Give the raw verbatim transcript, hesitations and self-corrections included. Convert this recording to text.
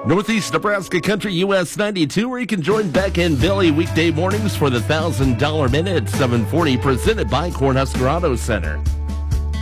Northeast Nebraska Country U S ninety-two, where you can join Beck and Billy weekday mornings for the one thousand dollar Minute, seven forty, presented by Cornhusker Auto Center.